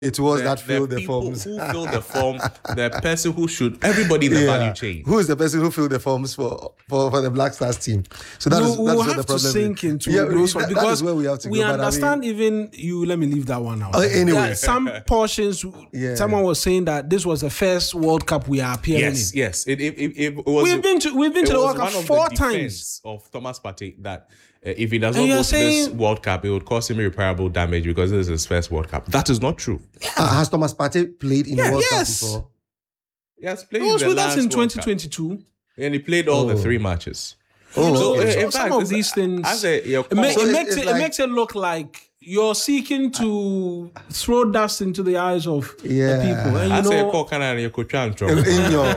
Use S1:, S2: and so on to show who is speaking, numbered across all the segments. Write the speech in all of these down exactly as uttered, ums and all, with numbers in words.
S1: it was
S2: the,
S1: that filled the,
S2: the people
S1: forms.
S2: who filled the form, the person who should, everybody in the
S1: Yeah.
S2: value chain.
S1: Who is the person who filled the forms for, for, for the Black Stars team? So that
S3: no,
S1: is
S3: we'll
S1: that's what
S3: have
S1: the
S3: to
S1: problem
S3: sink
S1: is.
S3: into
S1: Yeah,
S3: those
S1: that-
S3: ones
S1: that
S3: because
S1: is where we have to
S3: we
S1: go. But I
S3: understand
S1: mean,
S3: even you. Let me leave that one out.
S1: Uh, anyway.
S3: There are some portions.
S1: Yeah.
S3: Someone was saying that this was the first World Cup we are appearing
S2: Yes,
S3: in.
S2: yes. It, it, it, it was.
S3: We've been to we've been
S2: it
S3: to the
S2: was
S3: World Cup
S2: one of
S3: four
S2: the
S3: times.
S2: defense of Thomas Partey that uh, if he does
S3: And
S2: not
S3: you're
S2: go to this
S3: saying-
S2: World Cup, it would cause him irreparable damage because this is his first World Cup. That is not true.
S1: uh, has Thomas Partey played in
S3: Yeah,
S1: the World
S3: yes.
S1: Cup before?
S2: He has played
S3: It was
S2: in the
S3: with us
S2: last
S3: in
S2: World
S3: twenty
S2: Cup.
S3: twenty-two.
S2: And he played all the
S1: Oh.
S2: three matches.
S1: Oh,
S3: So,
S1: okay.
S2: uh,
S3: so
S2: in
S3: some
S2: fact,
S3: of
S2: it's-
S3: these things,
S2: as a- your
S3: it, ma-
S2: call-
S3: it
S1: So
S3: makes
S1: it's
S3: it,
S1: like-
S3: it makes it look like you're seeking to throw dust into the eyes of
S1: Yeah.
S3: the people. And
S2: I
S3: you
S2: say,
S3: know,
S2: call Canada, you could try and throw.
S1: In your,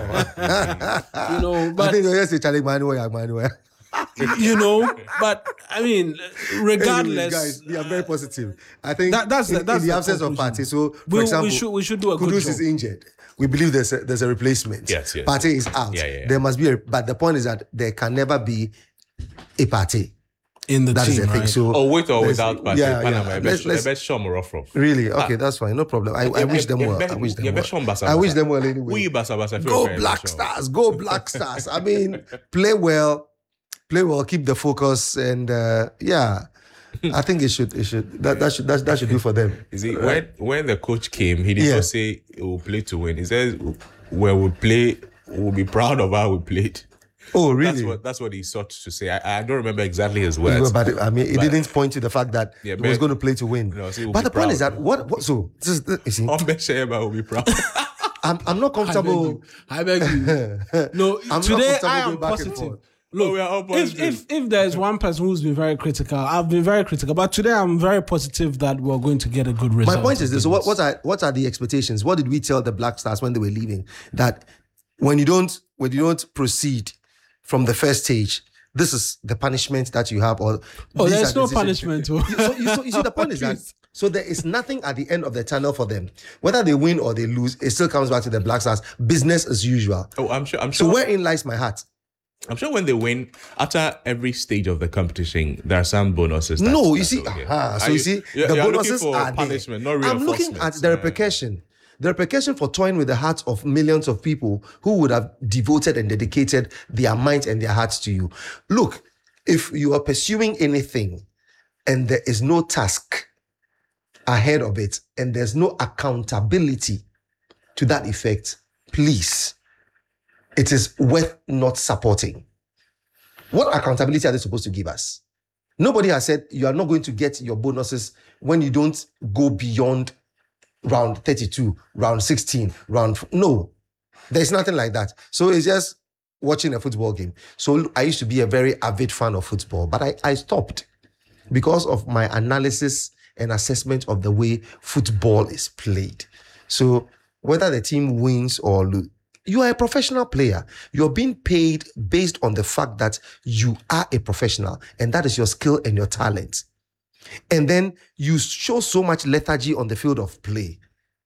S3: you know,
S1: I
S3: but
S1: think yes, Charlie Manuel, Manuel.
S3: you know, but I mean, regardless,
S1: Anyway, guys, we are very positive. I think
S3: That- that's the-
S1: in,
S3: that's
S1: in the,
S3: the
S1: absence of
S3: conclusion.
S1: Partey. So, for
S3: we,
S1: example,
S3: we should we should do a good
S1: Kudus
S3: job.
S1: is injured. We believe there's a, there's a replacement.
S2: Yes, yes.
S1: Partey is out.
S2: Yeah, yeah, yeah.
S1: There must be a, but the point is that there can never be a Partey.
S3: in the
S1: That is
S3: team,
S1: the thing.
S3: right?
S1: So,
S2: Oh, with or
S1: let's-
S2: without Partey,
S1: yeah,
S2: Panama,
S1: yeah.
S2: I
S1: Let's-
S2: bet
S1: let's-
S2: I bet show more off.
S1: Really? Okay, that's fine. No problem. I, I
S2: Eh,
S1: wish
S2: eh,
S1: them
S2: eh,
S1: well.
S2: eh,
S1: I wish them
S2: yeah,
S1: well.
S2: bet Sean Basa
S1: I wish
S2: Basa.
S1: them well anyway.
S2: We Basa Basa feel
S1: Go
S2: very
S1: Black
S2: sure.
S1: Stars. Go Black Stars. I mean, play well. Play well. Keep the focus. And uh, yeah, I think it should. It should. That, that should. That, that should do for them.
S2: You see, when when the coach came, he did
S1: Yeah.
S2: not say we'll play to win. He says where we play, we'll be proud of how we played.
S1: Oh, really?
S2: That's what that's what he sought to say. I, I don't remember exactly his words.
S1: But I mean, it
S2: But-
S1: didn't point to the fact that
S2: Yeah,
S1: he was
S2: but-
S1: going to play to win.
S2: No, so he will
S1: but
S2: be
S1: the point is
S2: proud.
S1: that what? what so this is you see,
S2: Ombe Sheba will be proud.
S1: I'm I'm not
S3: I beg
S1: comfortable.
S3: you. I beg you. No,
S1: I'm not
S3: today
S1: comfortable
S3: I
S1: going
S3: am
S1: back and
S3: positive.
S1: forth.
S3: Look,
S2: Oh, we are all
S3: if,
S2: positive.
S3: if if there's one person who's been very critical, I've been very critical. But today I'm very positive that we're going to get a good result.
S1: My point is this: so what, what are what are the expectations? What did we tell the Black Stars when they were leaving? That when you don't when you don't proceed from the first stage, this is the punishment that you have. Or
S3: Oh,
S1: these
S3: there's
S1: are
S3: no
S1: decisions-
S3: punishment. oh.
S1: You- so, you, so you see, the point is that
S3: Please.
S1: so there is nothing at the end of the tunnel for them. Whether they win or they lose, it still comes back to the Black Stars. Business as usual.
S2: Oh, I'm sure. I'm
S1: So
S2: sure.
S1: wherein lies my heart?
S2: I'm sure when they win, after every stage of the competition, there are some bonuses. that-
S1: No, you
S2: that
S1: see,
S2: they'll get.
S1: aha, so
S2: Are
S1: you see,
S2: you're-
S1: the
S2: you're looking
S1: bonuses
S2: for
S1: are
S2: punishment,
S1: there.
S2: not
S1: I'm looking at
S2: reinforcement.
S1: the
S2: Uh,
S1: repercussion. The repercussion for toying with the hearts of millions of people who would have devoted and dedicated their minds and their hearts to you. Look, if you are pursuing anything and there is no task ahead of it and there's no accountability to that effect, please, it is worth not supporting. What accountability are they supposed to give us? Nobody has said you are not going to get your bonuses when you don't go beyond round thirty-two, round sixteen, round... f- No, there's nothing like that. So it's just watching a football game. So I used to be a very avid fan of football, but I, I stopped because of my analysis and assessment of the way football is played. So whether the team wins or lose, you are a professional player. You're being paid based on the fact that you are a professional, and that is your skill and your talent. And then you show so much lethargy on the field of play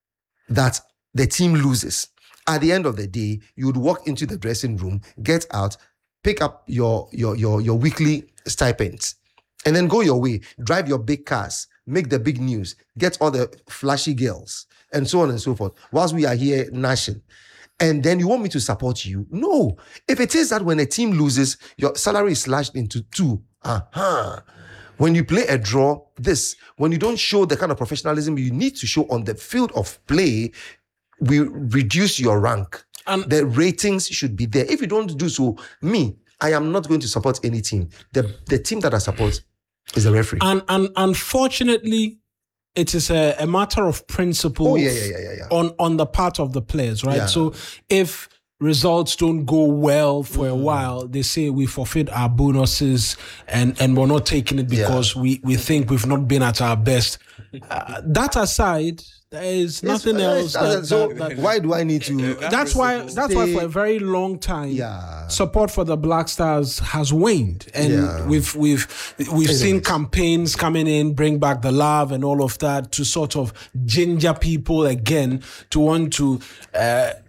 S1: that the team loses. At the end of the day, you would walk into the dressing room, get out, pick up your your your, your weekly stipends, and then go your way, drive your big cars, make the big news, get all the flashy girls, and so on and so forth, whilst we are here gnashing. And then you want me to support you? No. If it is that when a team loses, your salary is slashed into two, uh-huh. When you play a draw, this, when you don't show the kind of professionalism you need to show on the field of play, we reduce your rank.
S3: And-
S1: the ratings should be there. If you don't do so, me, I am not going to support any team. The, the team that I support is the referee.
S3: And and unfortunately, it is a, a matter of principle
S1: Oh, yeah, yeah, yeah, yeah, yeah.
S3: on on the part of the players, right?
S1: Yeah.
S3: So if results don't go well for
S1: Mm.
S3: a while, they say we forfeit our bonuses and and we're not taking it because we we think we've not been at our best. Uh, that aside, there is nothing
S1: Yes,
S3: else.
S1: uh,
S3: That,
S1: so
S3: that- that-
S1: why do I need to?
S3: that's why that's why for a very long time
S1: Yeah.
S3: support for the Black Stars has waned, and
S1: Yeah.
S3: we've we've we've seen campaigns coming in, bring back the love and all of that to sort of ginger people again to want to uh,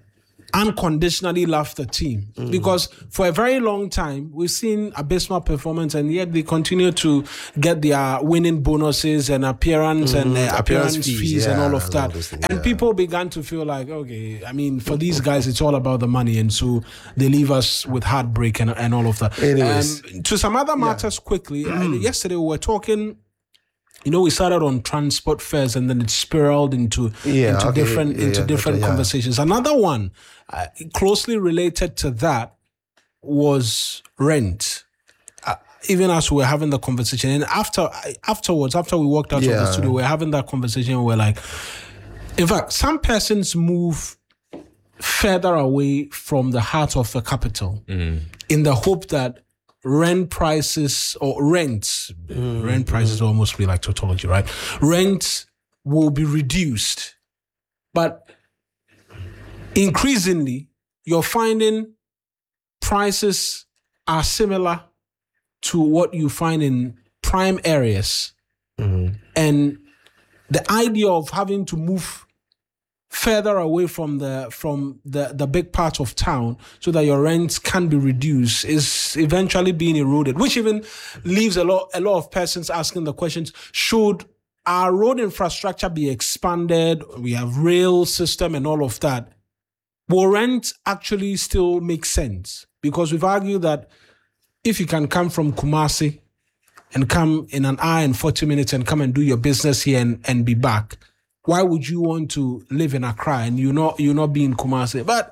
S3: unconditionally love the team mm. because for a very long time we've seen abysmal performance, and yet they continue to get their winning bonuses and appearance mm. and uh, appearance, appearance fees, fees yeah, and all of that. Things, and yeah. people began to feel like, okay, I mean, for these guys, it's all about the money, and so they leave us with heartbreak and, and all of that.
S1: Anyways,
S3: um, to some other matters yeah. quickly. Mm. Uh, yesterday we were talking. You know, we started on transport fares, and then it spiraled into
S1: yeah,
S3: into
S1: okay,
S3: different
S1: yeah,
S3: into
S1: yeah,
S3: different
S1: okay, yeah.
S3: conversations. Another one uh, closely related to that was rent. Uh, even as we were having the conversation, and after afterwards, after we walked out yeah. of the studio, we were having that conversation. We we're like, in fact, some persons move further away from the heart of the capital mm. in the hope that rent prices or rents, mm, rent prices mm. almost be like tautology, right? Rent will be reduced. But increasingly, you're finding prices are similar to what you find in prime areas. Mm. And the idea of having to move further away from the from the, the big part of town so that your rents can be reduced is eventually being eroded, which even leaves a lot a lot of persons asking the questions, should our road infrastructure be expanded? We have rail system and all of that. Will rent actually still make sense? Because we've argued that if you can come from Kumasi and come in an hour and forty minutes and come and do your business here and, and be back, why would you want to live in Accra and you not you not be in Kumasi? But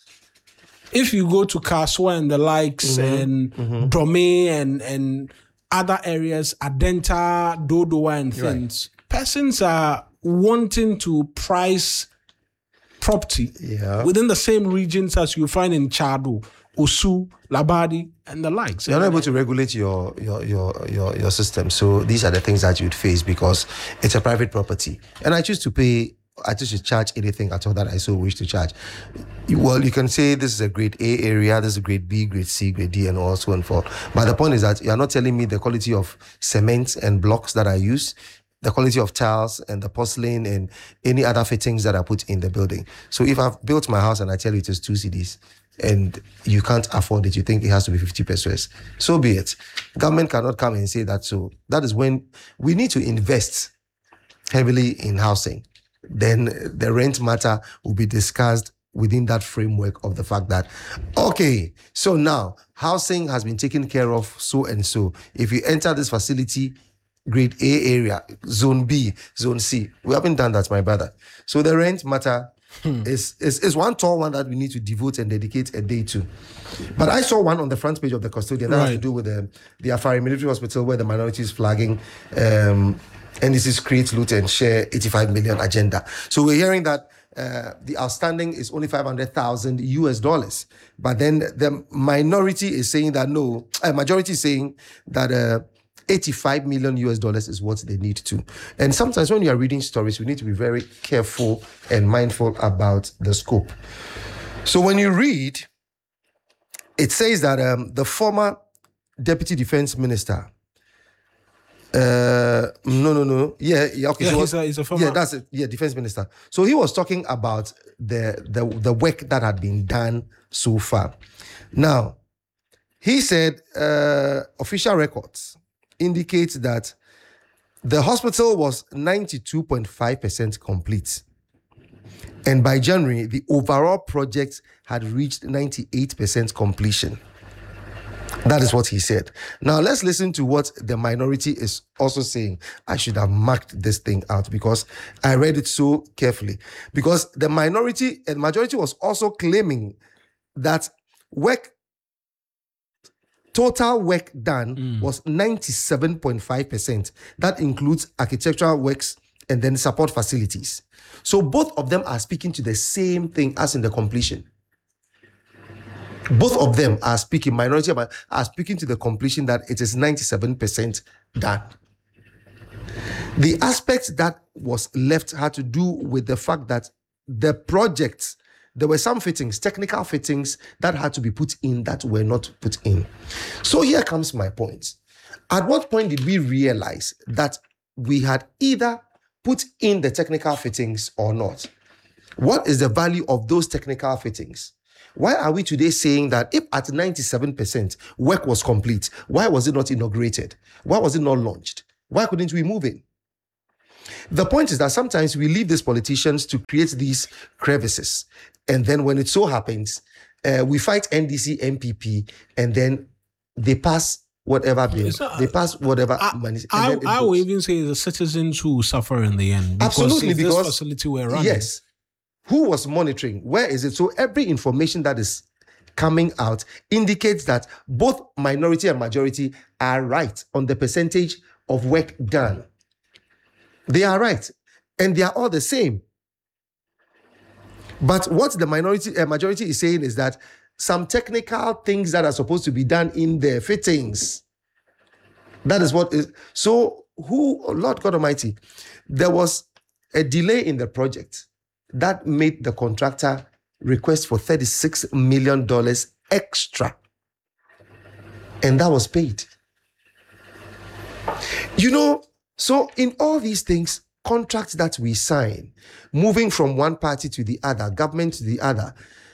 S3: if you go to Kaswa and the likes mm-hmm. and mm-hmm. Drome and and other areas, Adenta, Dodowa and things, right. persons are wanting to price property yeah. within the same regions as you find in Chado, Osu, Labadi, and the likes.
S1: You're not able to regulate your, your your your your system. So these are the things that you'd face because it's a private property. And I choose to pay, I choose to charge anything at all that I so wish to charge. Well, you can say this is a grade A area, this is a grade B, grade C, grade D, and all so on and forth. But the point is that you're not telling me the quality of cement and blocks that I use, the quality of tiles and the porcelain and any other fittings that I put in the building. So if I've built my house and I tell you it is two C Ds, and you can't afford it, you think it has to be fifty pesos, so be it. Government cannot come and say that. So that is when we need to invest heavily in housing. Then the rent matter will be discussed within that framework of the fact that, okay, so now housing has been taken care of so and so. If you enter this facility, grade A area, zone B, zone C, we haven't done that, my brother. So the rent matter Hmm. It's, it's, it's one tall one that we need to devote and dedicate a day to. But I saw one on the front page of the Custodian that right. has to do with the, the Afari Military Hospital where the minority is flagging um, and this is create, loot and share eighty-five million agenda. So we're hearing that uh, the outstanding is only five hundred thousand U S dollars. But then the minority is saying that no, a uh, majority is saying that uh, eighty-five million U S dollars is what they need to. And sometimes when you are reading stories, we need to be very careful and mindful about the scope. So when you read, it says that um, the former Deputy Defense Minister, uh, no, no, no, yeah, yeah okay,
S3: yeah,
S1: so
S3: he's a, he's a former,
S1: yeah, that's it, yeah, Defense Minister. So he was talking about the the the work that had been done so far. Now, he said uh, official records indicates that the hospital was ninety-two point five percent complete. And by January, the overall project had reached ninety-eight percent completion. That is what he said. Now, let's listen to what the minority is also saying. I should have marked this thing out because I read it so carefully. Because the minority and majority was also claiming that work total work done mm. was ninety-seven point five percent. That includes architectural works and then support facilities. So both of them are speaking to the same thing as in the completion. Both of them are speaking, minority are speaking to the completion that it is ninety-seven percent done. The aspect that was left had to do with the fact that the projects, there were some fittings, technical fittings that had to be put in that were not put in. So here comes my point. At what point did we realize that we had either put in the technical fittings or not? What is the value of those technical fittings? Why are we today saying that if at ninety-seven percent work was complete, why was it not inaugurated? Why was it not launched? Why couldn't we move in? The point is that sometimes we leave these politicians to create these crevices. And then when it so happens, uh, we fight N D C, M P P, and then they pass whatever bill.
S3: Not,
S1: they pass whatever
S3: I,
S1: money.
S3: I,
S1: and
S3: I will even say the citizens who suffer in the end. Because
S1: Absolutely,
S3: if
S1: because
S3: this facility were running.
S1: Yes. Who was monitoring? Where is it? So every information that is coming out indicates that both minority and majority are right on the percentage of work done. They are right. And they are all the same. But what the minority uh, majority is saying is that some technical things that are supposed to be done in the fittings. That is what is. So who, Lord God Almighty, there was a delay in the project that made the contractor request for thirty-six million dollars extra. And that was paid. You know, so in all these things, contracts that we sign, moving from one party to the other, government to the other,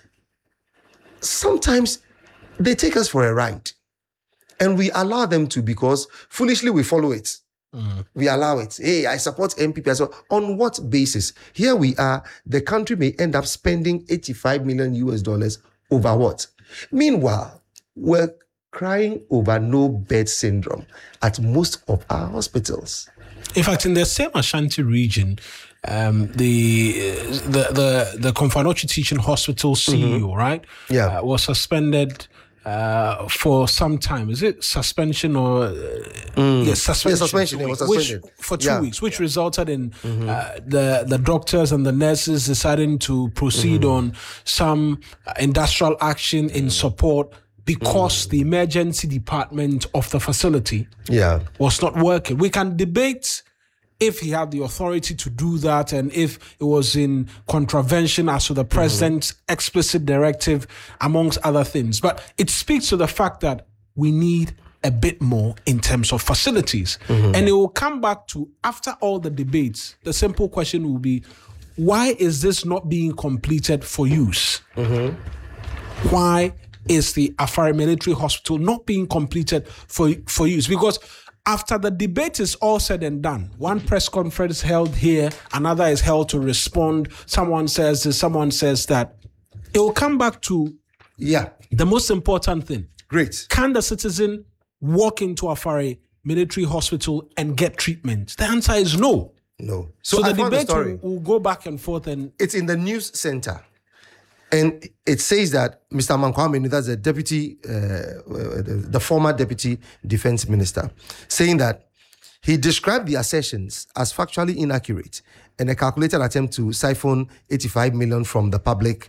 S1: sometimes they take us for a ride. And we allow them to because foolishly we follow it. Mm. We allow it. Hey, I support M P P. So on what basis? Here we are. The country may end up spending eighty-five million U S dollars over what? Meanwhile, we're crying over no bed syndrome at most of our hospitals.
S3: In fact, in the same Ashanti region, um, the the the the Komfo Teaching Hospital C E O, mm-hmm. right,
S1: yeah,
S3: uh, was suspended uh, for some time. Is it suspension or uh,
S1: mm.
S3: yes, suspension?
S1: Yeah, suspension. It was suspended
S3: which, for two
S1: yeah.
S3: weeks, which
S1: yeah.
S3: resulted in mm-hmm. uh, the the doctors and the nurses deciding to proceed mm-hmm. on some industrial action in mm. support. Because mm. the emergency department of the facility
S1: yeah.
S3: was not working. We can debate if he had the authority to do that and if it was in contravention as to the president's mm-hmm. explicit directive, amongst other things. But it speaks to the fact that we need a bit more in terms of facilities. Mm-hmm. And it will come back to, after all the debates, the simple question will be, why is this not being completed for use? Mm-hmm. Why is the Afari Military Hospital not being completed for, for use? Because after the debate is all said and done, one press conference held here, another is held to respond. Someone says this, someone says that. It will come back to
S1: yeah.
S3: the most important thing.
S1: Great.
S3: Can the citizen walk into Afari Military Hospital and get treatment? The answer is no.
S1: No.
S3: So,
S1: So,
S3: the
S1: I found the
S3: debate
S1: story.
S3: will, will go back and forth. And
S1: It's in the news center. And it says that Mister Mankwame, that's the deputy, uh, the, the former deputy defense minister, saying that he described the assertions as factually inaccurate and a calculated attempt to siphon eighty-five million from the public,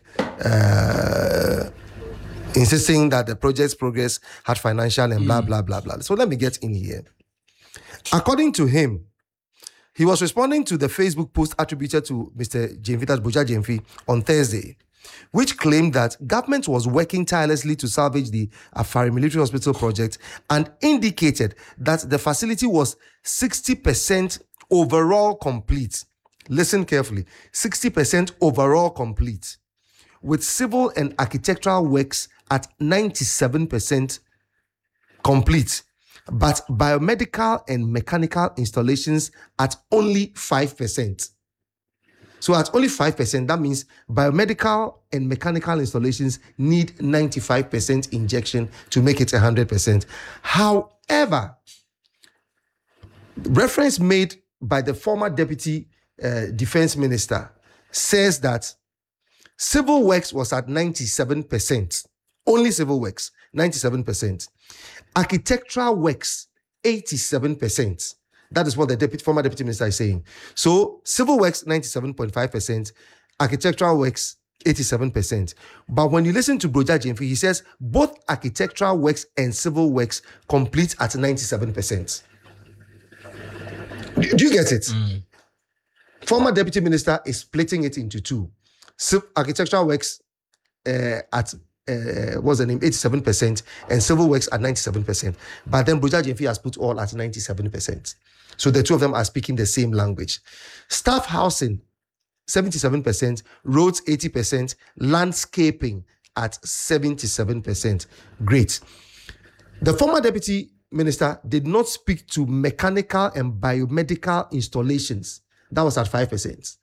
S1: uh, insisting that the project's progress had financial and blah, blah, blah, blah. So let me get in here. According to him, he was responding to the Facebook post attributed to Mister Jemfi, that's Buja Jemfi, on Thursday, which claimed that government was working tirelessly to salvage the Afari Military Hospital project and indicated that the facility was sixty percent overall complete. Listen carefully, sixty percent overall complete, with civil and architectural works at ninety-seven percent complete, but biomedical and mechanical installations at only five percent. So at only five percent, that means biomedical and mechanical installations need ninety-five percent injection to make it one hundred percent. However, reference made by the former deputy uh, defense minister says that civil works was at ninety-seven percent. Only civil works, ninety-seven percent. Architectural works, eighty-seven percent. That is what the deputy, former deputy minister is saying. So civil works, ninety-seven point five percent. Architectural works, eighty-seven percent. But when you listen to Buja Jemfi, he says both architectural works and civil works complete at ninety-seven percent. Do you get it? Mm. Former deputy minister is splitting it into two. So architectural works uh, at Uh, what's the name, eighty-seven percent, and civil works at ninety-seven percent. But then Buja Jemfi has put all at ninety-seven percent. So the two of them are speaking the same language. Staff housing seventy-seven percent, roads eighty percent, landscaping at seventy-seven percent. Great. The former deputy minister did not speak to mechanical and biomedical installations. That was at five percent.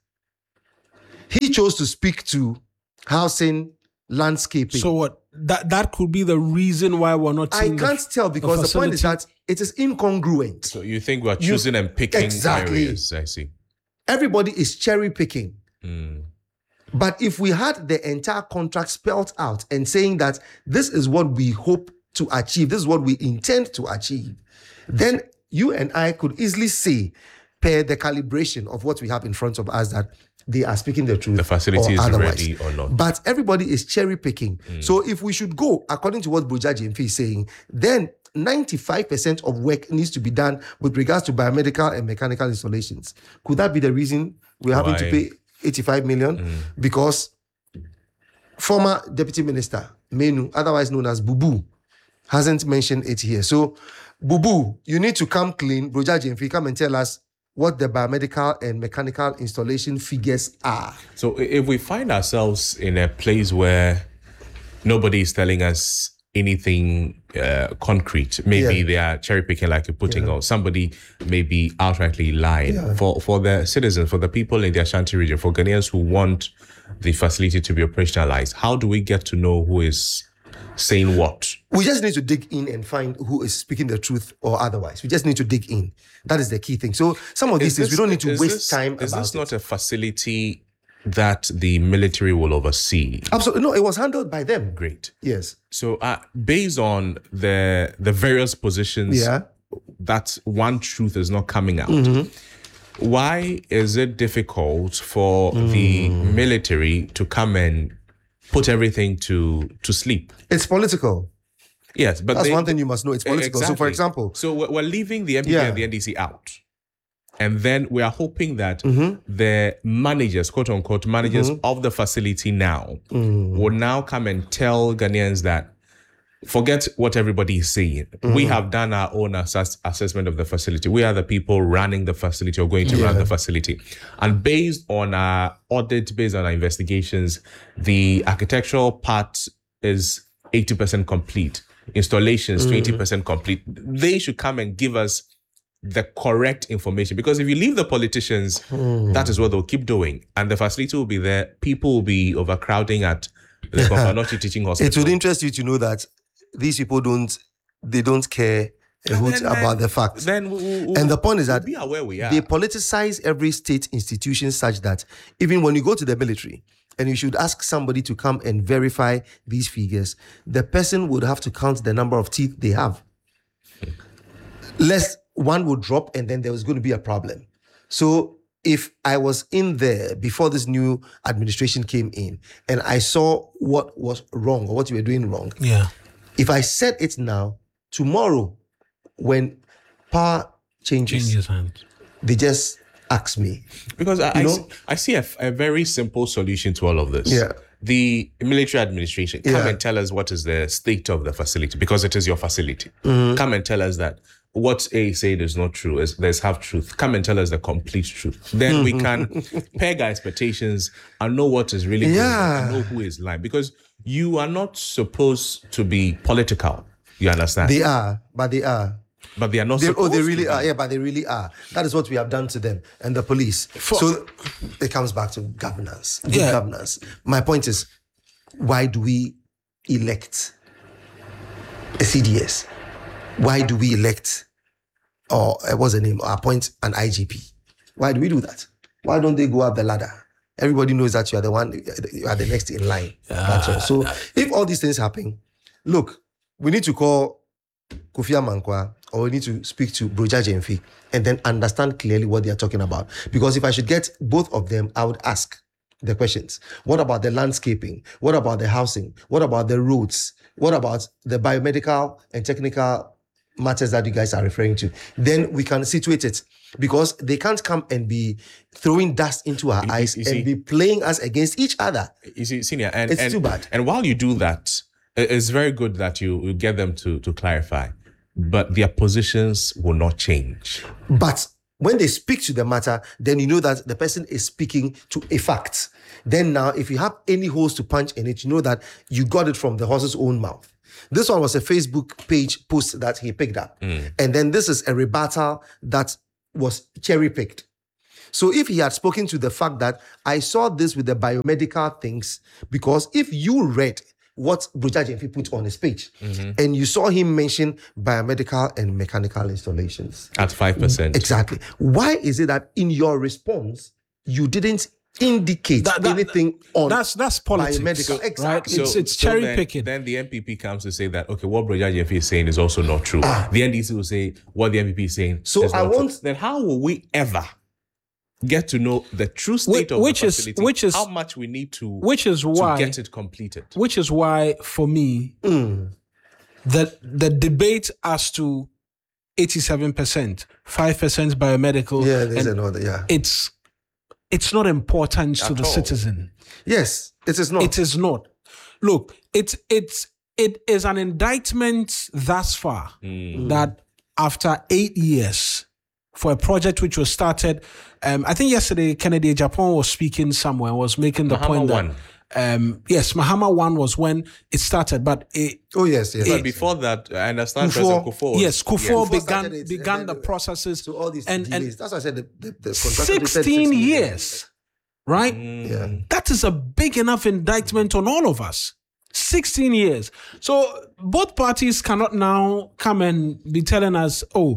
S1: He chose to speak to housing, landscaping.
S3: So what? That that could be the reason why we're not
S1: I
S3: seeing
S1: can't
S3: the,
S1: tell because the, point is
S3: facility.
S1: that it is incongruent.
S2: So you think we're choosing and picking
S1: exactly.
S2: areas? I see.
S1: Everybody is cherry picking.
S2: Mm.
S1: But if we had the entire contract spelled out and saying that this is what we hope to achieve, this is what we intend to achieve, then you and I could easily say, per the calibration of what we have in front of us, that they are speaking the truth.
S2: The facility
S1: or
S2: is
S1: otherwise.
S2: ready or not.
S1: But everybody is cherry picking. Mm. So if we should go according to what Broja Jemfi is saying, then ninety-five percent of work needs to be done with regards to biomedical and mechanical installations. Could that be the reason we're having
S2: Why?
S1: to pay eighty-five million? Mm. Because former deputy minister Menu, otherwise known as Bubu, hasn't mentioned it here. So Bubu, you need to come clean. Broja Jemfi, come and tell us what the biomedical and mechanical installation figures are.
S2: So if we find ourselves in a place where nobody is telling us anything uh, concrete, maybe
S1: Yeah.
S2: they are cherry picking like you're putting, or somebody may be outrightly lying.
S1: Yeah.
S2: For for the citizens, for the people in the Ashanti region, for Ghanaians who want the facility to be operationalized, how do we get to know who is saying what?
S1: We just need to dig in and find who is speaking the truth or otherwise. We just need to dig in. That is the key thing. So some of these
S2: Is
S1: things, we
S2: this-
S1: don't need to
S2: is
S1: waste
S2: this-
S1: time
S2: Is
S1: about
S2: this
S1: it.
S2: not a facility that the military will oversee?
S1: Absolutely. No, it was handled by them.
S2: Great.
S1: Yes.
S2: So uh, based on the the various positions,
S1: Yeah.
S2: that one truth is not coming out.
S1: Mm-hmm.
S2: Why is it difficult for the
S1: Mm.
S2: military to come and put everything to to sleep?
S1: It's political.
S2: Yes, but
S1: That's
S2: they-
S1: one thing you must know. It's political. So, for
S2: Exactly.
S1: example,
S2: so we're, we're leaving the M P P
S1: Yeah.
S2: and the N D C out. And then we are hoping that
S1: Mm-hmm.
S2: the managers, quote unquote, managers of the facility now
S1: Mm.
S2: will now come and tell Ghanaians that forget what everybody is saying.
S1: Mm-hmm.
S2: We have done our own assess- assessment of the facility. We are the people running the facility or going to run
S1: Yeah.
S2: the facility. And based on our audit, based on our investigations, the architectural part is eighty percent complete. Installations, twenty percent complete. They should come and give us the correct information, because if you leave the politicians, that is what they'll keep doing, and the facility will be there. People will be overcrowding at the Konfanochi Teaching Hospital.
S1: it would interest you to know that these people don't, they don't care a hoot
S2: Then-
S1: about
S2: then-
S1: the facts.
S2: Then we- we- we-
S1: And the point is that
S2: we'll be aware we are.
S1: they politicize every state institution such that even when you go to the military and you should ask somebody to come and verify these figures, the person would have to count the number of teeth they have. Lest one would drop and then there was going to be a problem. So if I was in there before this new administration came in and I saw what was wrong or what you were doing wrong,
S3: Yeah.
S1: if I said it now, tomorrow when power changes,
S3: Changes hands.
S1: they just ask me.
S2: Because I, I,
S1: You know?
S2: see, I see a, a very simple solution to all of this.
S1: Yeah.
S2: The military administration, come
S1: Yeah.
S2: and tell us what is the state of the facility, because it is your facility.
S1: Mm-hmm.
S2: Come and tell us that what A said is not true, is there's half truth. Come and tell us the complete truth. Then we can peg our expectations and know what is really
S1: Yeah.
S2: good and know who is lying. Because you are not supposed to be political. You understand?
S1: They are, but they are.
S2: but they are not
S1: They, oh,
S2: supposed
S1: they
S2: to
S1: really
S2: be.
S1: are. Yeah, but they really are. That is what we have done to them and the police. so it comes back to governance. Good
S3: Yeah.
S1: governance. My point is, why do we elect a C D S? Why do we elect, or uh, what's the name, or appoint an I G P? Why do we do that? Why don't they go up the ladder? Everybody knows that you are the one, you are the next in line. That's all. So if all these things happen, look, we need to call Kofi Amankwa, or we need to speak to Broja Jemfi and then understand clearly what they are talking about. Because if I should get both of them, I would ask the questions. What about the landscaping? What about the housing? What about the roads? What about the biomedical and technical matters that you guys are referring to? Then we can situate it, because they can't come and be throwing dust into our eyes
S2: you see-
S1: and be playing us against each other.
S2: You see, senior, and
S1: It's
S2: and,
S1: too bad.
S2: And while you do that, it- it's very good that you, you get them to to clarify, but their positions will not change.
S1: But when they speak to the matter, then you know that the person is speaking to a fact. Then now, if you have any holes to punch in it, you know that you got it from the horse's own mouth. This one was a Facebook page post that he picked up.
S2: Mm.
S1: And then this is a rebuttal that was cherry-picked. So if he had spoken to the fact that I saw this with the biomedical things, because if you read what Broja Jemfi put on his page, mm-hmm. and you saw him mention biomedical and mechanical installations.
S2: At five percent.
S1: Exactly. Why is it that in your response, you didn't indicate
S3: That- that-
S1: anything on
S3: That's that's politics,
S1: biomedical?
S3: right?
S1: Exactly.
S3: It's
S2: So-
S3: it's
S2: so
S3: cherry
S2: then,
S3: picking.
S2: Then the M P P comes to say that, okay, what Broja Jemfi is saying is also not true.
S1: Ah.
S2: The N D C will say what the M P P is saying
S1: So
S2: is
S1: I
S2: not true.
S1: want-
S2: Then how will we ever get to know the true state of
S3: which
S2: the
S3: is-
S2: facility?
S3: which is-
S2: how much we need to,
S3: which is
S2: to
S3: why
S2: get it completed?
S3: which is why for me
S1: Mm.
S3: the the debate as to eighty-seven percent, five percent biomedical,
S1: Yeah, there's
S3: and
S1: another. Yeah.
S3: it's it's not important to
S2: At
S3: the
S2: all.
S3: citizen.
S1: Yes, it is not.
S3: It is not. Look, it's it's it is an indictment thus far that after eight years for a project which was started, um, I think yesterday Kennedy Japan was speaking somewhere, was making the
S2: Mahama
S3: point that
S2: one.
S3: um, yes, Mahama one was when it started, but it,
S1: Oh yes, yes.
S2: But before that, I understand
S1: Kufuor-
S2: President Kufuor.
S3: yes, Kufuor
S1: Kufuor
S3: began
S1: started it,
S3: began
S1: and
S3: the
S1: then-
S3: processes.
S1: So all these
S3: and
S1: delays.
S3: and
S1: That's why I said the, the, the contractor they said
S3: sixteen years, right?
S1: Yeah.
S3: That is a big enough indictment on all of us. sixteen years. So both parties cannot now come and be telling us, oh,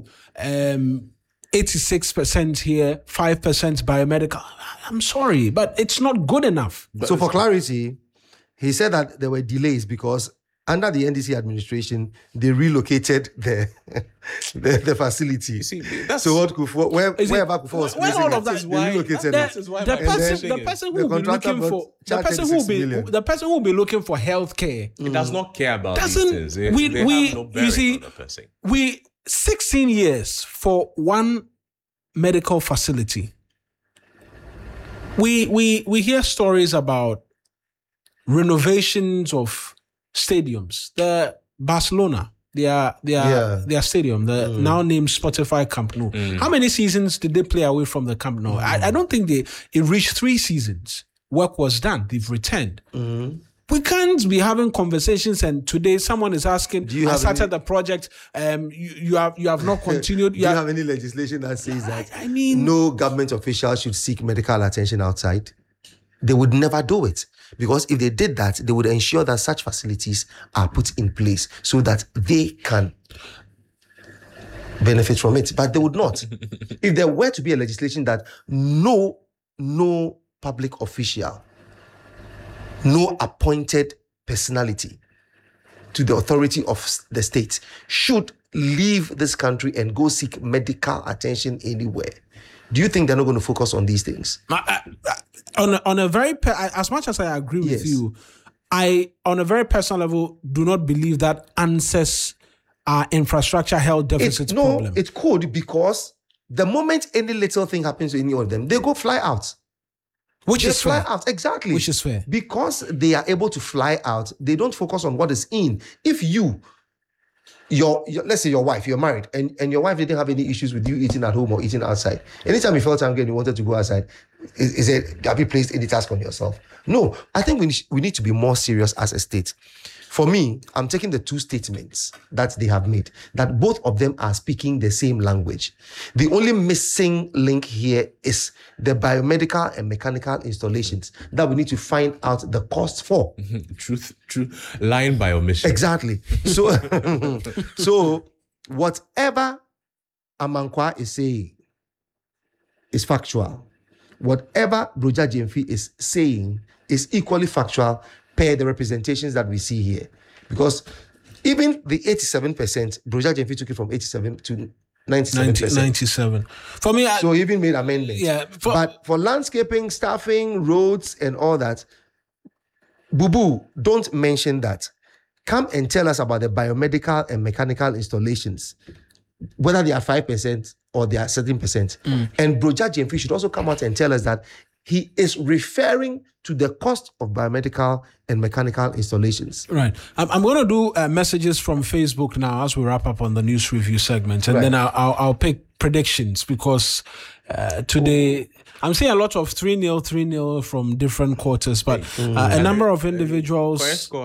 S3: um, eighty-six percent here, five percent biomedical. I'm sorry, but it's not good enough.
S1: So for clarity, he said that there were delays because under the N D C administration, they relocated the the, the facility.
S2: See, that's
S1: So what Kufuor, where,
S3: Is it-
S1: wherever Kufuor was
S3: when
S1: placing
S3: all
S1: it,
S3: of that-
S1: they
S2: why-
S1: relocated
S3: The,
S1: it.
S2: This is why
S3: the
S2: my
S3: person,
S2: question
S3: the
S2: is-
S3: person
S1: the
S3: who will be
S1: contractor
S3: looking
S1: got
S3: for the
S1: charged
S3: person who will
S1: thirty-six
S3: be
S1: million.
S3: the person who will be looking for healthcare.
S2: It does not care about these
S3: Doesn't-
S2: things. They,
S3: we-
S2: they
S3: we-
S2: have no
S3: you
S2: bearing
S3: see-
S2: on the person.
S3: We sixteen years for one medical facility. We we we hear stories about renovations of stadiums. The Barcelona, their their
S1: Yeah.
S3: their stadium, the now named Spotify Camp Nou. How many seasons did they play away from the Camp Nou? I, I don't think they it reached three seasons. Work was done. They've returned. We can't be having conversations and today someone is asking,
S1: you
S3: I
S1: have
S3: started
S1: any-
S3: the project, um, you, you have you have not continued.
S1: Do
S3: You
S1: you
S3: have-
S1: have any legislation that says that
S3: I mean-
S1: no government official should seek medical attention outside? They would never do it. Because if they did that, they would ensure that such facilities are put in place so that they can benefit from it. But they would not. If there were to be a legislation that no, no public official, no appointed personality to the authority of s- the state should leave this country and go seek medical attention anywhere, do you think they're not going to focus on these things?
S3: I- I- on a, on a very per, I- as much as I agree with
S1: Yes.
S3: you, I on a very personal level do not believe that answers our infrastructure health deficit
S1: It's, no,
S3: problem.
S1: it could, because the moment any little thing happens to any of them, they go fly out.
S3: which
S1: They
S3: is
S1: fly
S3: fair.
S1: out, exactly.
S3: Which is fair.
S1: Because they are able to fly out, they don't focus on what is in. If you, your, your let's say your wife, you're married, and, and your wife didn't have any issues with you eating at home or eating outside. Anytime you felt hungry and you wanted to go outside, is, is it, have you placed any task on yourself? No, I think we, we need to be more serious as a state. For me, I'm taking the two statements that they have made, that both of them are speaking the same language. The only missing link here is the biomedical and mechanical installations that we need to find out the cost for.
S2: Truth, true, lying by omission.
S1: Exactly. So, so whatever Amankwa is saying is factual. Whatever Broja Jemfi is saying is equally factual per the representations that we see here. Because even the eighty-seven percent, Broja Jemfi took it from eighty-seven to ninety-seven
S3: ninety,
S1: percent.
S3: ninety-seven. For me, I,
S1: So he even made amendments.
S3: Yeah, for-
S1: but for landscaping, staffing, roads, and all that, Boo Boo, don't mention that. Come and tell us about the biomedical and mechanical installations, whether they are five percent or they are certain percent.
S3: Mm.
S1: And Broja Jemfi should also come out and tell us that he is referring to the cost of biomedical and mechanical installations.
S3: Right. I'm, I'm going to do uh, messages from Facebook now as we wrap up on the news review segment. And
S1: Right.
S3: then I'll, I'll, I'll pick predictions because uh, today I'm seeing a lot of three nil, three nil from different quarters, but uh, a number of individuals,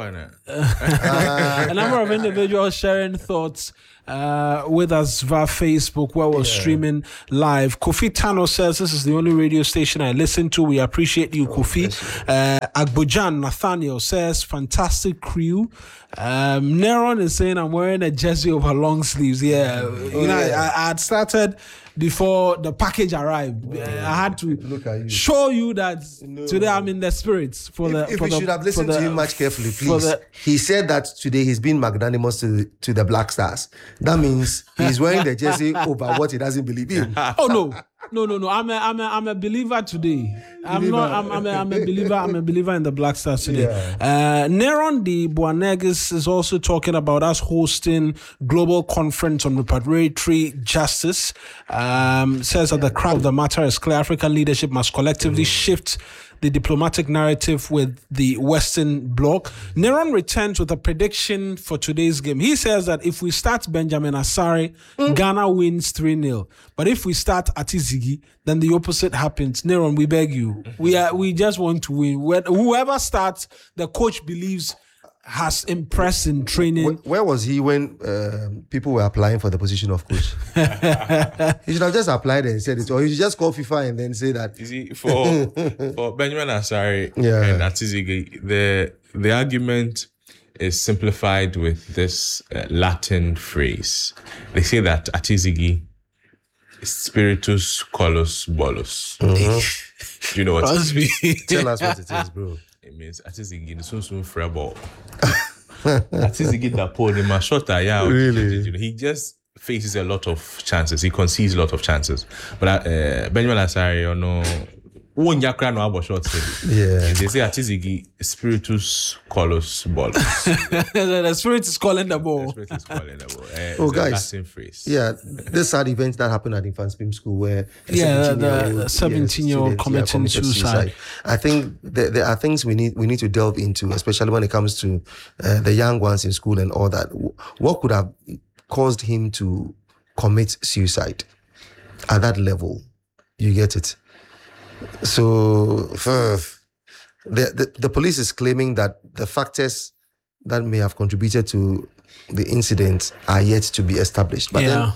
S3: a number of individuals sharing thoughts uh, with us via Facebook where we're yeah. streaming live. Kofi Tano says, this is the only radio station I listen to. We appreciate you, oh, Kofi. Uh, Agbojan Nathaniel says, fantastic crew. Um, Neron is saying, I'm wearing a jersey over long sleeves. Yeah. Oh, you know, yeah. I, I had started before the package arrived. Oh, I had to
S1: Look at you.
S3: show you that no. today I'm in the spirits. For
S1: if,
S3: the,
S1: if
S3: for
S1: you
S3: the,
S1: should have listened
S3: the,
S1: to him much carefully, please.
S3: The,
S1: he said that today he's been magnanimous to the, to the Black Stars. That means he's wearing the jersey over what he doesn't believe in.
S3: Oh no. No, no, no. I'm a, I'm a, I'm a believer today. I'm believer. not. I'm, I'm, a, I'm a believer. I'm a believer in the Black Stars today. Yeah. Uh, Neron de Buanegas is also talking about us hosting global conference on repatriatory justice. Um, says that the crux of the matter is clear. African leadership must collectively mm. shift the diplomatic narrative with the Western Bloc. Neron returns with a prediction for today's game. He says that if we start Benjamin Asare, mm. Ghana wins three nil. But if we start Atizigi, then the opposite happens. Neron, we beg you. We are, we just want to win. Whoever starts, the coach believes has impressed in training.
S1: Where, where was he when uh, people were applying for the position of coach? He should have just applied and said it, or he should just call FIFA and then say that.
S2: You see, for for Benjamin Asare
S1: yeah.
S2: and Atizigi, the the argument is simplified with this uh, Latin phrase. They say that Atizigi is spiritus colus bolus. Mm-hmm. Do you know what?
S3: Must
S2: it
S3: be.
S1: Tell us what it is, bro.
S2: It means Atizigi the soon soon frebo. Atizigi da po ni mashota ya.
S1: Really?
S2: He just faces a lot of chances. He concedes a lot of chances. But uh, Benjamin Asare, you know, one yakra no abo short.
S1: Yeah.
S2: They say Atizigi spiritus colus bolus.
S3: The spirit is calling the ball.
S2: The spirit is calling the ball. Uh,
S1: oh, guys.
S2: Latin phrase.
S1: Yeah, this sad event that happened at Infant Spim School where
S3: yeah, the seventeen-year-old committing suicide. suicide.
S1: I think there, there are things we need we need to delve into, especially when it comes to uh, the young ones in school and all that. What could have caused him to commit suicide at that level? You get it? So uh, the, the the police is claiming that the factors that may have contributed to the incident are yet to be established. But
S3: yeah.
S1: then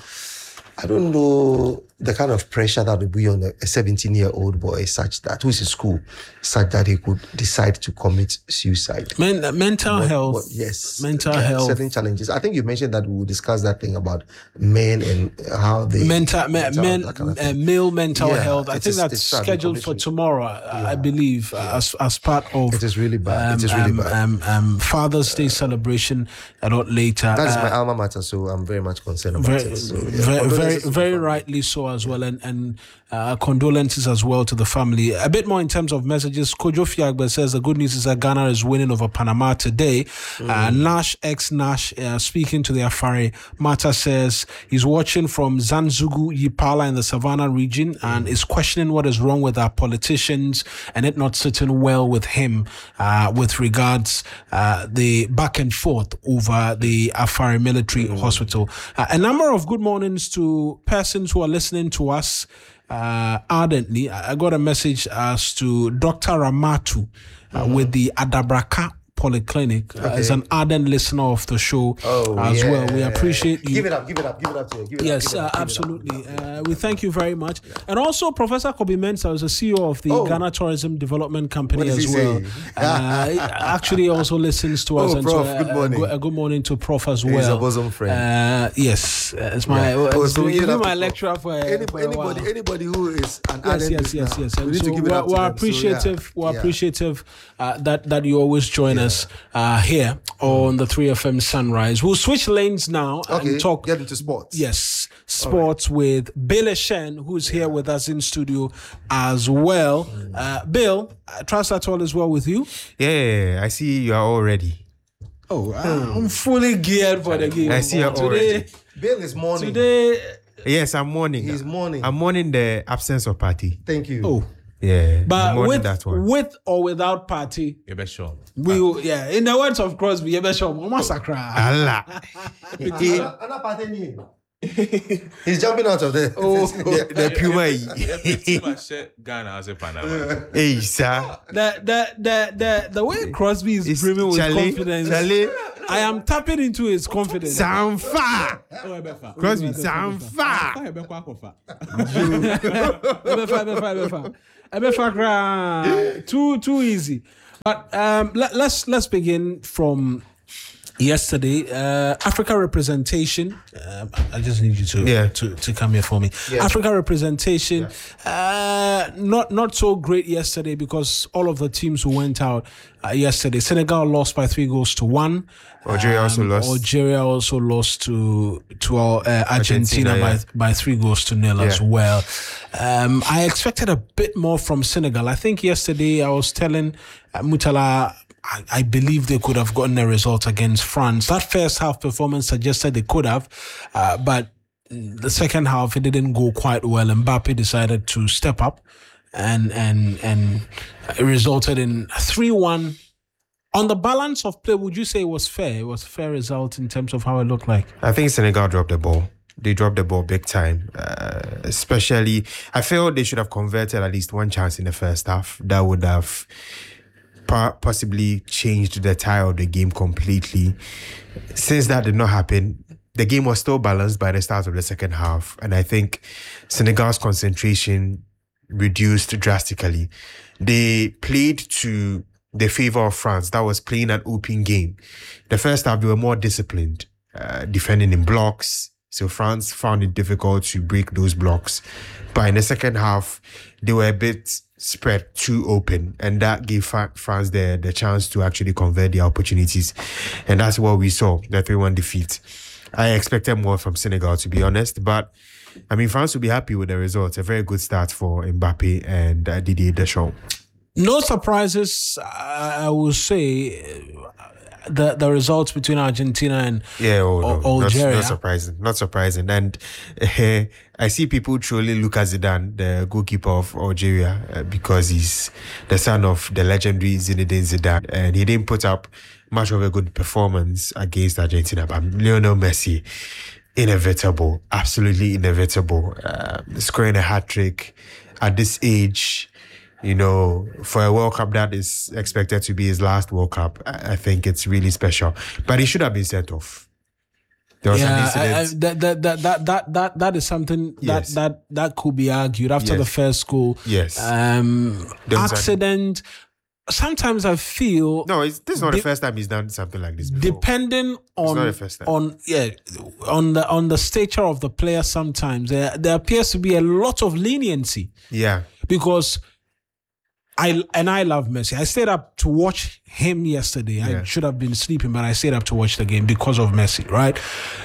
S1: I don't know the kind of pressure that would be on a seventeen-year-old boy such that, who's in school, such that he could decide to commit suicide.
S3: Men, mental
S1: what,
S3: health.
S1: What, yes.
S3: Mental
S1: uh,
S3: health.
S1: Certain challenges. I think you mentioned that we will discuss that thing about men and how they...
S3: Mental, mental men, kind of uh, male mental
S1: yeah,
S3: health. I think
S1: is,
S3: that's scheduled for tomorrow, yeah. I believe, yeah. as as part of...
S1: It is really bad.
S3: Um,
S1: it is really
S3: um,
S1: bad.
S3: Um, um, Father's Day celebration a lot later.
S1: That is
S3: uh,
S1: my alma mater, so I'm very much concerned about
S3: very,
S1: it. So, yeah.
S3: Very, very, very rightly so as well, and and uh, condolences as well to the family. A bit more in terms of messages. Kojo Fiagbe says the good news is that Ghana is winning over Panama today. Mm. Uh, Nash ex Nash uh, speaking to the Afari Mata says he's watching from Zanzugu Yipala in the Savannah region mm. and is questioning what is wrong with our politicians and it not sitting well with him uh, with regards uh, the back and forth over the Afari military mm. hospital. Uh, a number of good mornings to persons who are listening to us uh, ardently. I got a message as to Doctor Ramatu uh, mm-hmm. with the Adabraka Polyclinic uh,
S1: okay.
S3: as an ardent listener of the show
S1: oh,
S3: as
S1: yeah.
S3: well. We appreciate you.
S1: Give it up, give it up, give it up to you. Give it
S3: yes,
S1: up, give it
S3: uh,
S1: up,
S3: absolutely.
S1: Give it up.
S3: Uh, we thank you very much. Yeah. And also, Professor Kobe Mensah is the C E O of the
S1: oh.
S3: Ghana Tourism Development Company
S1: as
S3: well. Uh, he actually also listens to us.
S1: Oh,
S3: and
S1: Prof,
S3: so, uh,
S1: good morning.
S3: A, a good morning to Prof as well.
S1: He's a bosom friend.
S3: Uh, yes, uh, it's my.
S1: Yeah.
S3: Uh,
S1: oh, so
S3: he's been my
S1: to,
S3: lecturer for,
S1: any,
S3: for
S1: anybody,
S3: a while.
S1: Anybody who is an
S3: yes,
S1: ardent
S3: yes, yes, yes.
S1: we need
S3: so
S1: to give
S3: we're,
S1: it up
S3: we're
S1: to them.
S3: appreciative.
S1: So, yeah.
S3: We're
S1: yeah.
S3: appreciative uh, that that you always join
S1: yeah.
S3: us uh, here on the three F M Sunrise. We'll switch lanes now
S1: okay.
S3: and talk.
S1: Get into sports.
S3: Yes, sports right. with Bill Eshen, who's here with us in studio as well. Uh, Bill, I trust that all is well with you.
S4: Yeah, I see you are all ready.
S3: Oh, I'm fully geared for the game.
S4: I see you're all
S3: today,
S4: ready.
S1: Bill is mourning.
S3: Today,
S4: yes, I'm mourning.
S1: He's mourning.
S4: I'm mourning the absence of party.
S1: Thank you.
S3: Oh.
S4: Yeah,
S3: But
S4: more
S3: with
S4: than that one.
S3: with or without party,
S2: Yeah, but sure.
S3: we will, yeah. In the words of Crosby, yeah, sure, massacre.
S4: Allah.
S1: Another party. He's jumping out of there.
S3: Oh,
S4: the, the Puma.
S2: Ghana as a Panama.
S4: Hey, sir.
S3: the the the the the way Crosby is
S4: It's
S3: brimming with
S4: Charlie,
S3: confidence.
S4: Charlie.
S3: I am tapping into his confidence.
S4: Samfa. Crosby,
S3: Samfa.
S4: Samfa.
S3: Too too easy. But um, let, let's let's begin from yesterday. Uh, Africa representation. Um, I just need you to
S4: Yeah.
S3: to, to come here for me. Africa representation. Uh, not not so great yesterday because all of the teams who went out uh, yesterday. Senegal lost by three goals to one.
S4: Algeria also lost.
S3: Algeria also lost to to uh, Argentina,
S4: Argentina,
S3: by
S4: yeah.
S3: by three goals to nil as
S4: Yeah.
S3: well. Um, I expected a bit more from Senegal. I think yesterday I was telling uh, Mutala, I, I believe they could have gotten a result against France. That first half performance suggested they could have, uh, but the second half it didn't go quite well. Mbappe decided to step up, and and and it resulted in three one. On the balance of play, would you say it was fair? It was a fair result in terms of how it looked like.
S4: I think Senegal dropped the ball. They dropped the ball big time. Uh, especially, I feel they should have converted at least one chance in the first half. That would have po- possibly changed the tire of the game completely. Since that did not happen, the game was still balanced by the start of the second half. And I think Senegal's concentration reduced drastically. They played to the favor of France. That was playing an open game. The first half, they were more disciplined, uh, defending in blocks. So France found it difficult to break those blocks. But in the second half, they were a bit spread too open. And that gave Fa- France the, the chance to actually convert the opportunities. And that's what we saw, the three one defeat. I expected more from Senegal, to be honest. But, I mean, France will be happy with the result. A very good start for Mbappe and uh, Didier Deschamps.
S3: No surprises, I I will say. uh, The the results between Argentina and
S4: Yeah, oh, no,
S3: Al-
S4: not,
S3: Algeria.
S4: not surprising, not surprising. And uh, I see people trolling Lucas Zidane, the goalkeeper of Algeria, uh, because he's the son of the legendary Zinedine Zidane, and he didn't put up much of a good performance against Argentina. But Lionel Messi, inevitable, absolutely inevitable, uh, scoring a hat trick at this age. You know, for a World Cup that is expected to be his last World Cup, I I think it's really special. But he should have been sent off. There was an
S3: Yeah, I, I,
S4: incident.
S3: that, that, that, that, that, that, that is something that,
S4: Yes.
S3: that, that could be argued after
S4: Yes.
S3: the first goal.
S4: Yes.
S3: Um,
S4: There was an-
S3: accident. Sometimes I feel
S4: no, it's, this is not
S3: de-
S4: the first time he's done something like this before.
S3: depending on
S4: not the first time.
S3: on yeah on the on the stature of the player, sometimes there there appears to be a lot of leniency
S4: Yeah.
S3: because I and I love Messi. I stayed up to watch him yesterday. I
S4: Yeah.
S3: should have been sleeping, but I stayed up to watch the game because of Messi, right?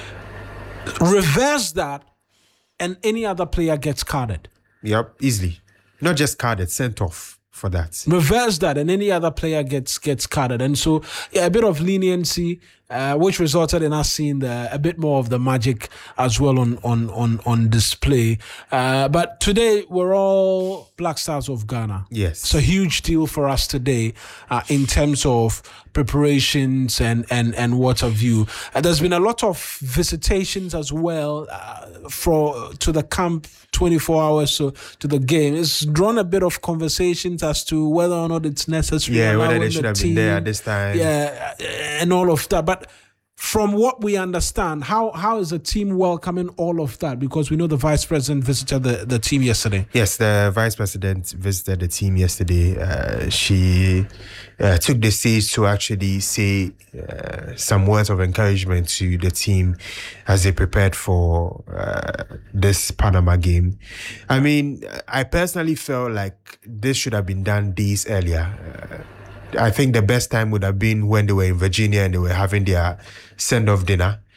S3: Reverse that, and any other player gets carded.
S4: Yep, easily. Not just carded, sent off for that.
S3: Reverse that, and any other player gets gets carded. And so, yeah, a bit of leniency, uh, which resulted in us seeing the, a bit more of the magic as well on on on on display. Uh, but today we're all Black Stars of Ghana.
S4: Yes.
S3: It's a huge deal for us today uh, in terms of preparations and and and what have you. Uh, there's been a lot of visitations as well uh, for to the camp, twenty-four hours so to the game. It's drawn a bit of conversations as to whether or not it's necessary.
S4: Yeah, whether
S3: allowing
S4: they
S3: the
S4: should have
S3: team,
S4: been there at this time.
S3: yeah, and all of that. But from what we understand, how how is the team welcoming all of that? Because we know the vice president visited the, the team yesterday.
S4: Yes, the vice president visited the team yesterday. Uh, she uh, took the stage to actually say uh, some words of encouragement to the team as they prepared for uh, this Panama game. I mean, I personally felt like this should have been done days earlier. Uh, I think the best time would have been when they were in Virginia and they were having their send-off dinner.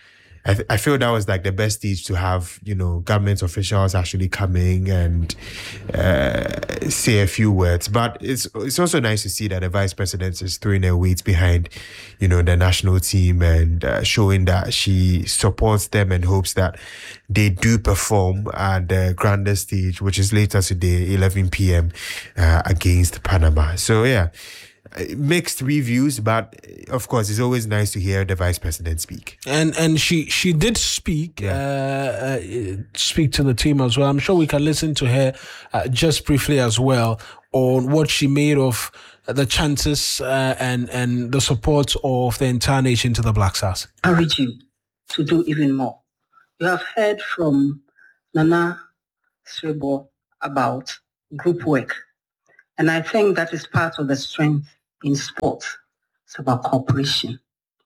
S4: I, th- I feel that was like the best stage to have, you know, government officials actually coming and uh, say a few words. But it's it's also nice to see that the vice president is throwing her weight behind, you know, the national team and uh, showing that she supports them and hopes that they do perform at the grandest stage, which is later today, eleven p.m. Uh, against Panama. So yeah, mixed reviews, but of course it's always nice to hear the vice president speak.
S3: And and she she did speak
S4: Yeah.
S3: uh, uh, speak to the team as well. I'm sure we can listen to her uh, just briefly as well on what she made of the chances uh, and and the support of the entire nation to the Black Stars.
S5: Encourage you to do even more. You have heard from Nana Srebo about group work, and I think that is part of the strength in sports. It's about cooperation.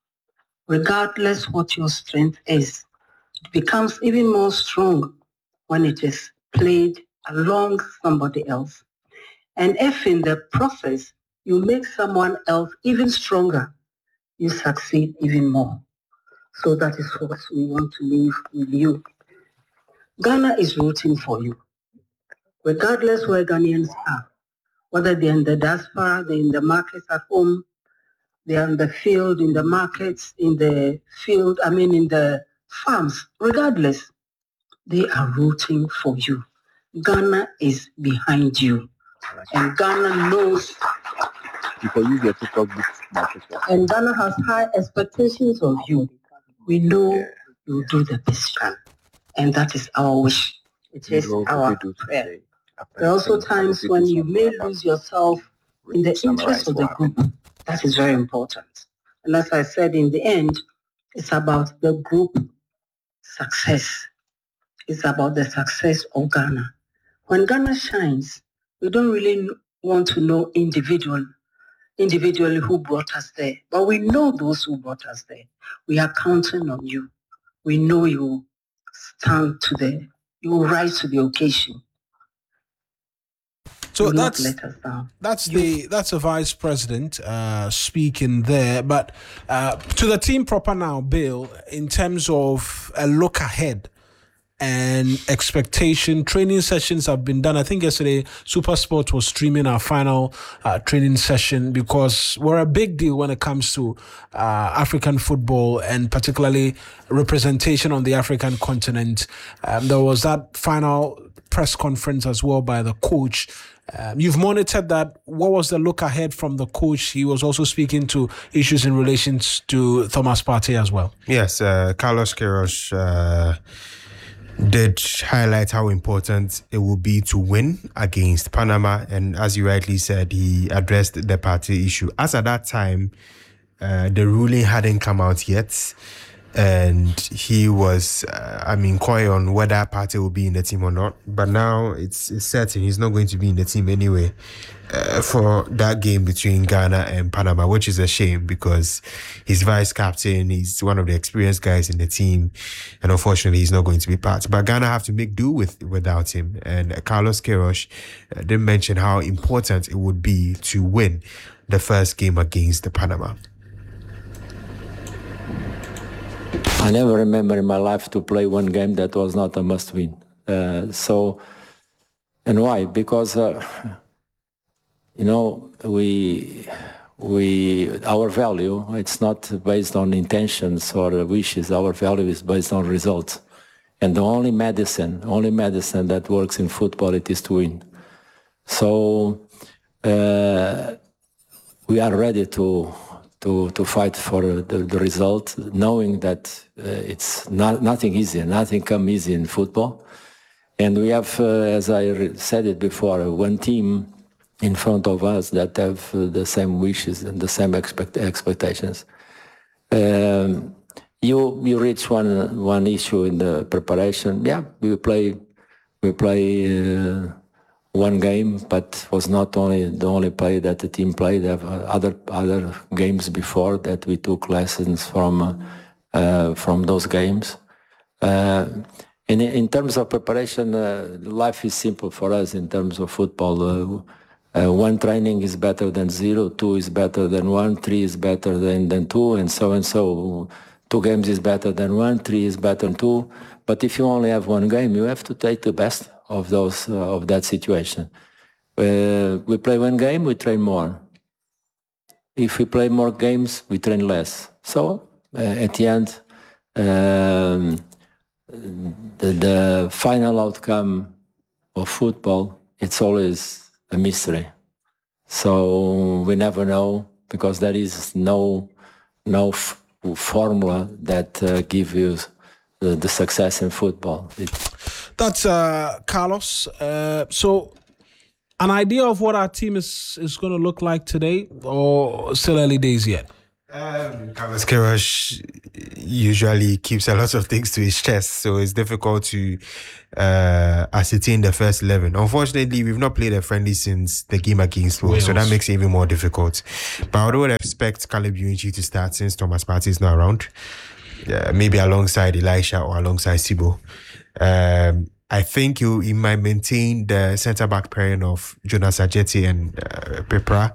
S5: Regardless what your strength is, it becomes even more strong when it is played along somebody else. And if in the process you make someone else even stronger, you succeed even more. So that is what we want to leave with you. Ghana is rooting for you. Regardless where Ghanaians are, whether they're in the diaspora, they're in the markets at home, they're in the field, in the markets, in the field, I mean in the farms, regardless, they are rooting for you. Ghana is behind you. And Ghana knows,
S6: You can use your TikTok market.
S5: and Ghana has high expectations of you. We know you'll do the best you can. And that is our wish. It is our prayer. There are also times when you may lose yourself in the interest of the group. That is very important. And as I said, in the end, it's about the group success. It's about the success of Ghana. When Ghana shines, we don't really want to know individual, individually who brought us there, but we know those who brought us there. We are counting on you. We know you stand to the, you will rise to the occasion.
S3: So
S5: Do not
S3: that's
S5: let us down.
S3: that's the that's a vice president uh, speaking there. But uh, to the team proper now, Bill, in terms of a look ahead and expectation, training sessions have been done. I think yesterday Super Sport was streaming our final uh, training session because we're a big deal when it comes to uh, African football and particularly representation on the African continent. Um, there was that final press conference as well by the coach. Um, you've monitored that. What was the look ahead from the coach? He was also speaking to issues in relation to Thomas Partey as well.
S4: Yes, uh, Carlos Queiroz uh, did highlight how important it will be to win against Panama. And as you rightly said, he addressed the Partey issue. As at that time, uh, the ruling hadn't come out yet. And he was, uh, I mean, coy on whether Partey will be in the team or not. But now it's, it's certain he's not going to be in the team anyway uh, for that game between Ghana and Panama, which is a shame because he's vice captain. He's one of the experienced guys in the team. And unfortunately, he's not going to be part. But Ghana have to make do with without him. And uh, Carlos Queiroz uh, did mention how important it would be to win the first game against the Panama.
S7: I never remember in my life to play one game that was not a must-win. Uh, so, and why? Because, uh, you know, we, we, our value, it's not based on intentions or wishes. Our value is based on results. And the only medicine, only medicine that works in football, it is to win. So, uh, we are ready to to to fight for the, the result, knowing that uh, it's not nothing easy, nothing come easy in football. And we have, uh, as I re- said it before, one team in front of us that have uh, the same wishes and the same expect- expectations. Um, you you reach one one issue in the preparation. Yeah, we play we play. Uh, one game, but was not only the only play that the team played. There were other other games before that we took lessons from uh, from those games. Uh, in in terms of preparation, uh, life is simple for us in terms of football. Uh, uh, one training is better than zero, two is better than one, three is better than, than two, and so and so. two games is better than one, three is better than two. But if you only have one game, you have to take the best of those uh, of that situation. Uh, we play one game, we train more. If we play more games, we train less. So uh, at the end, um, the, the final outcome of football, it's always a mystery. So we never know, because there is no no f- formula that uh, gives you the, the success in football. It,
S3: That's uh, Carlos. Uh, so, an idea of what our team is, is going to look like today, or still early days yet?
S4: Um, Carlos Queiroz usually keeps a lot of things to his chest, so it's difficult to uh, ascertain the first eleven. Unfortunately, we've not played a friendly since the game against Wales, so that makes it even more difficult. But I would expect Caleb Uinchi to start since Thomas Partey is not around. Uh, maybe alongside Elisha or alongside Sibo. Um, I think he, he might maintain the centre-back pairing of Jonas Ajeti and uh, Pepra.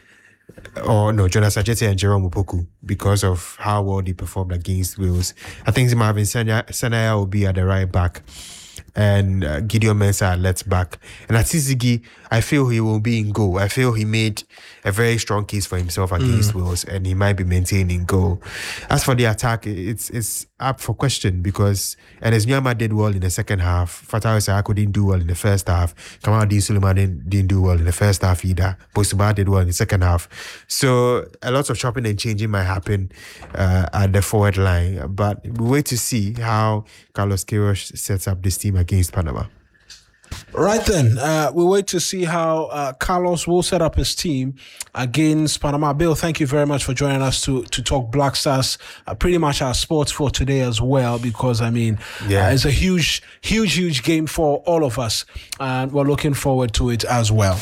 S4: Or no, Jonas Ajeti and Jerome Opoku, because of how well they performed against Wales. I think Marvin Sanaya will be at the right back, and uh, Gideon Mensah at left back. And at Tsitsigi, I feel he will be in goal. I feel he made a very strong case for himself against mm. Wales, and he might be maintaining goal. As for the attack, it's it's up for question, because Enes Nyama did well in the second half. Fatawu Issahaku didn't do well in the first half. Kamaldeen Suleiman didn't, didn't do well in the first half either. Bosuba did well in the second half. So a lot of chopping and changing might happen uh, at the forward line. But we wait to see how Carlos Queiroz sets up this team against Panama.
S3: Right then, uh, we wait to see how uh, Carlos will set up his team against Panama. Bill, thank you very much for joining us to to talk Black Stars, uh, pretty much our sports for today as well, because, I mean, yeah. uh, it's a huge, huge, huge game for all of us, and we're looking forward to it as well.